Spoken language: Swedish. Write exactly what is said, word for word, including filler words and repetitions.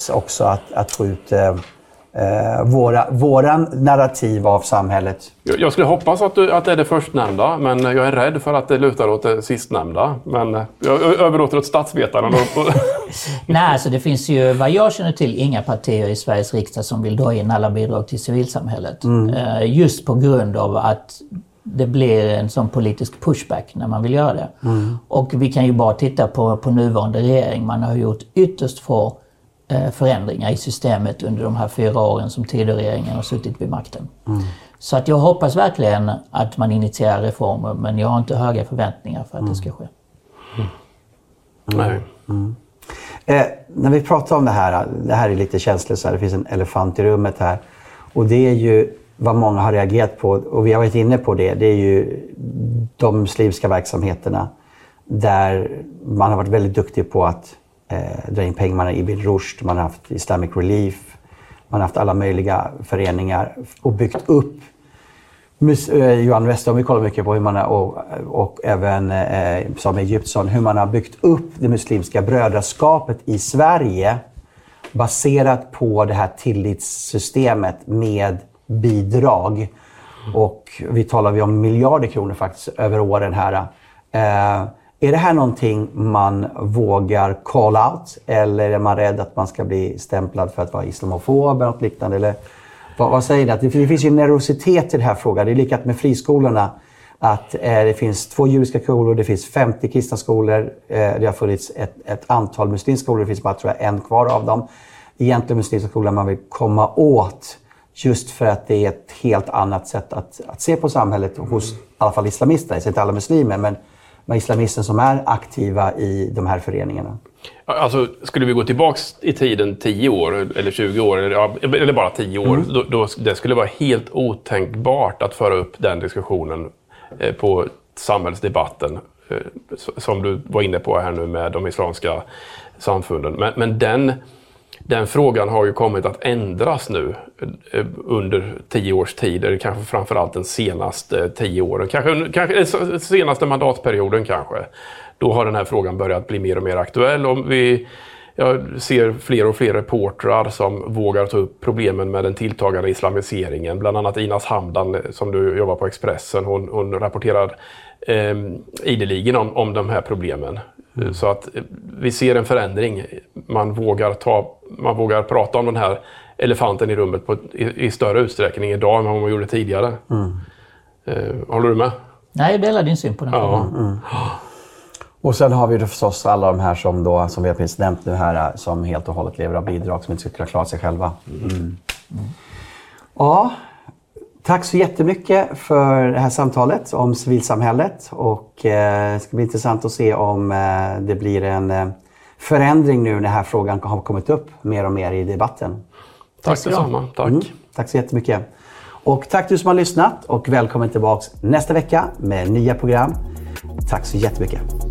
sätt också att, att få ut eh, våra, våran narrativ av samhället. Jag skulle hoppas att, du, att det är det förstnämnda, men jag är rädd för att det lutar åt det sistnämnda. Men jag överlåter åt statsvetaren. Nej, alltså det finns ju, vad jag känner till, inga partier i Sveriges riksdag som vill dra in alla bidrag till civilsamhället. Mm. Just på grund av att det blir en sån politisk pushback när man vill göra det. Mm. Och vi kan ju bara titta på, på nuvarande regering. Man har gjort ytterst få eh, förändringar i systemet under de här fyra åren som Tidöregeringen har suttit vid makten. Mm. Så att jag hoppas verkligen att man initierar reformer, men jag har inte höga förväntningar för att mm. det ska ske. Mm. Nej. Mm. Eh, när vi pratar om det här, det här är lite känsligt, så här, det finns en elefant i rummet här. Och det är ju vad många har reagerat på, och vi har varit inne på det, det är ju de muslimska verksamheterna där man har varit väldigt duktig på att eh, dra in pengar. Man har Ibn Rushd, man har haft Islamic Relief, man har haft alla möjliga föreningar och byggt upp mus- eh, Johan Wester, vi kollar mycket på hur man har, och, och även eh, som Egyptsson, hur man har byggt upp det muslimska brödraskapet i Sverige baserat på det här tillitssystemet med bidrag. Och vi talar vi om miljarder kronor faktiskt över åren här. Eh, är det här någonting man vågar call out, eller är man rädd att man ska bli stämplad för att vara islamofob eller något liknande? Eller vad, vad säger ni? Att det, det finns ju nervositet i den här frågan. Det är likadant med friskolorna. Att eh, det finns två judiska skolor, det finns femtio kristna skolor. Eh, det har funnits ett, ett antal muslimska skolor, det finns bara tror jag en kvar av dem. Egentligen muslimska skolor man vill komma åt. Just för att det är ett helt annat sätt att, att se på samhället hos i alla fall islamister. Det är inte alla muslimer, men med islamister som är aktiva i de här föreningarna. Alltså, skulle vi gå tillbaks i tiden tio år eller tjugo år eller, eller bara tio år, mm. då, då det skulle vara helt otänkbart att föra upp den diskussionen eh, på samhällsdebatten eh, som du var inne på här nu med de islamska samfunden. Men, men den... Den frågan har ju kommit att ändras nu under tio års tid, eller kanske framförallt den senaste tio åren, kanske, kanske senaste mandatperioden kanske. Då har den här frågan börjat bli mer och mer aktuell, och vi jag ser fler och fler reportrar som vågar ta upp problemen med den tilltagande islamiseringen. Bland annat Inas Hamdan som du jobbar på Expressen, hon, hon rapporterar eh, ideligen om, om de här problemen. Mm. Så att vi ser en förändring. Man vågar, ta, man vågar prata om den här elefanten i rummet på, i, i större utsträckning idag än vad man gjorde tidigare. Mm. Eh, håller du med? Nej, jag delar din syn på den. Ja. Mm. Och sen har vi då förstås alla de här som, då, som vi har precis nämnt nu här, som helt och hållet lever av bidrag, som inte ska kunna klara sig själva. Mm. Mm. Ja, tack så jättemycket för det här samtalet om civilsamhället. Och eh, det ska bli intressant att se om eh, det blir en eh, förändring nu när den här frågan har kommit upp mer och mer i debatten. Tack detsamma. Tack. Mm, tack så jättemycket. Och tack du som har lyssnat, och välkommen tillbaks nästa vecka med nya program. Tack så jättemycket.